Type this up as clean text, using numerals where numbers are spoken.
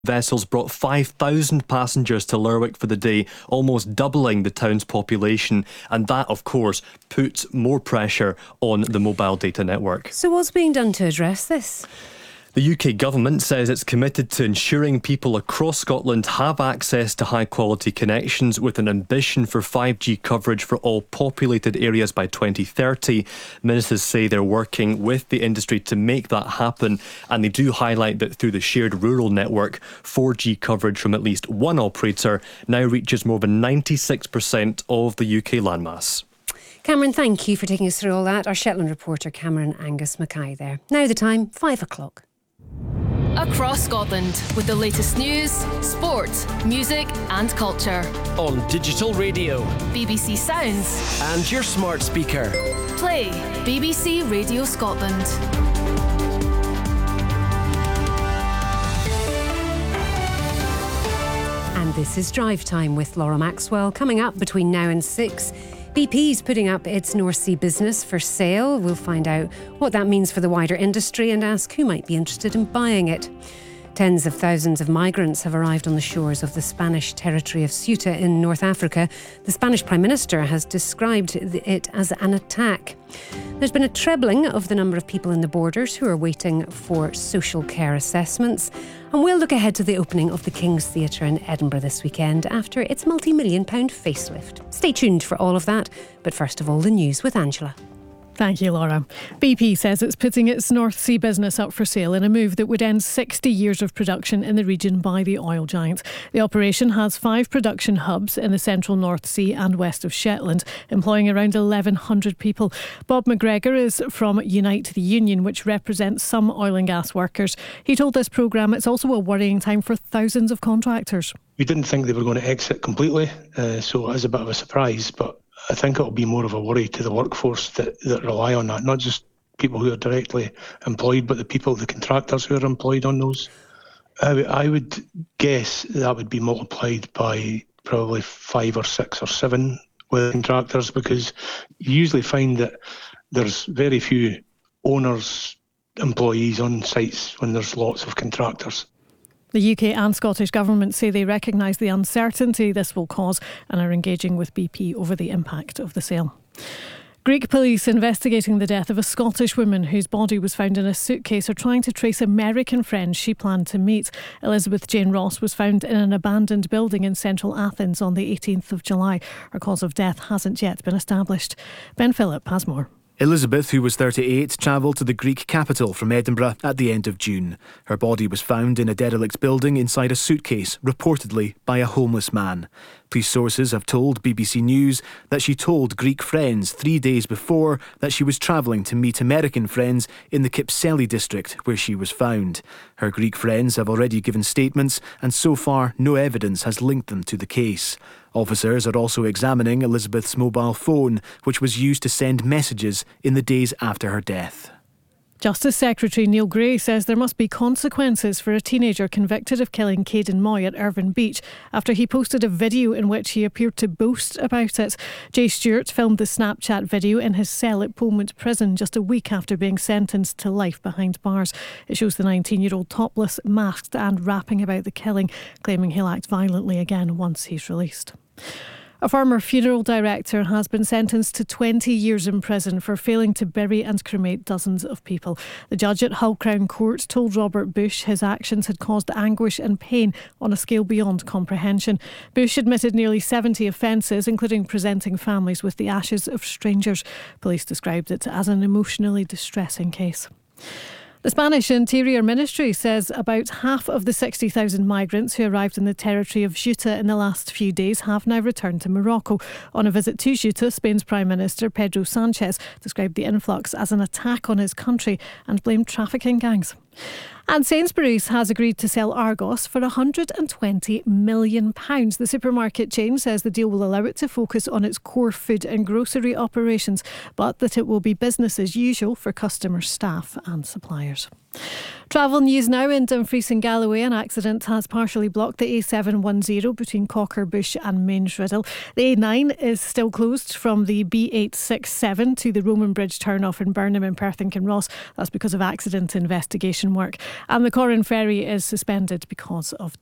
Vessels brought 5,000 passengers to Lerwick for the day, almost doubling the town's population, and that, of course, puts more pressure on the mobile data network. So what's being done to address this? The UK government says it's committed to ensuring people across Scotland have access to high-quality connections, with an ambition for 5G coverage for all populated areas by 2030. Ministers say they're working with the industry to make that happen, and they do highlight that through the shared rural network, 4G coverage from at least one operator now reaches more than 96% of the UK landmass. Cameron, thank you for taking us through all that. Our Shetland reporter, Cameron Angus Mackay there. Now the time, 5 o'clock. Across Scotland, with the latest news, sport, music and culture. On digital radio, BBC Sounds and your smart speaker. Play BBC Radio Scotland. And this is Drive Time with Laura Maxwell. Coming up between now and 6, BP's putting up its North Sea business for sale. We'll find out what that means for the wider industry and ask who might be interested in buying it. Tens of thousands of migrants have arrived on the shores of the Spanish territory of Ceuta in North Africa. The Spanish Prime Minister has described it as an attack. There's been a trebling of the number of people in the borders who are waiting for social care assessments. And we'll look ahead to the opening of the King's Theatre in Edinburgh this weekend after its multi-million-pound facelift. Stay tuned for all of that, but first of all, the news with Angela. Thank you, Laura. BP says it's putting its North Sea business up for sale in a move that would end 60 years of production in the region by the oil giant. The operation has 5 production hubs in the central North Sea and west of Shetland, employing around 1,100 people. Bob McGregor is from Unite the Union, which represents some oil and gas workers. He told this programme it's also a worrying time for thousands of contractors. We didn't think they were going to exit completely, so it is a bit of a surprise, but I think it'll be more of a worry to the workforce that rely on that, not just people who are directly employed, but the contractors who are employed on those. I would guess that would be multiplied by probably 5 or 6 or 7 with contractors, because you usually find that there's very few owners, employees on sites when there's lots of contractors. The UK and Scottish governments say they recognise the uncertainty this will cause and are engaging with BP over the impact of the sale. Greek police investigating the death of a Scottish woman whose body was found in a suitcase are trying to trace American friends she planned to meet. Elizabeth Jane Ross was found in an abandoned building in central Athens on the 18th of July. Her cause of death hasn't yet been established. Ben Phillip has more. Elizabeth, who was 38, travelled to the Greek capital from Edinburgh at the end of June. Her body was found in a derelict building inside a suitcase, reportedly by a homeless man. Police sources have told BBC News that she told Greek friends 3 days before that she was travelling to meet American friends in the Kypseli district where she was found. Her Greek friends have already given statements, and so far no evidence has linked them to the case. Officers are also examining Elizabeth's mobile phone, which was used to send messages in the days after her death. Justice Secretary Neil Gray says there must be consequences for a teenager convicted of killing Caden Moy at Irvine Beach after he posted a video in which he appeared to boast about it. Jay Stewart filmed the Snapchat video in his cell at Beaumont Prison just a week after being sentenced to life behind bars. It shows the 19-year-old topless, masked and rapping about the killing, claiming he'll act violently again once he's released. A former funeral director has been sentenced to 20 years in prison for failing to bury and cremate dozens of people. The judge at Hull Crown Court told Robert Bush his actions had caused anguish and pain on a scale beyond comprehension. Bush admitted nearly 70 offences, including presenting families with the ashes of strangers. Police described it as an emotionally distressing case. The Spanish Interior Ministry says about half of the 60,000 migrants who arrived in the territory of Ceuta in the last few days have now returned to Morocco. On a visit to Ceuta, Spain's Prime Minister Pedro Sánchez described the influx as an attack on his country and blamed trafficking gangs. And Sainsbury's has agreed to sell Argos for £120 million. The supermarket chain says the deal will allow it to focus on its core food and grocery operations, but that it will be business as usual for customers, staff and suppliers. Travel news now in Dumfries and Galloway. An accident has partially blocked the A710 between Cocker Bush and Mainsriddle. The A9 is still closed from the B867 to the Roman Bridge turn-off in Burnham and Perth and Kinross. That's because of accident investigation work. And the Corran ferry is suspended because of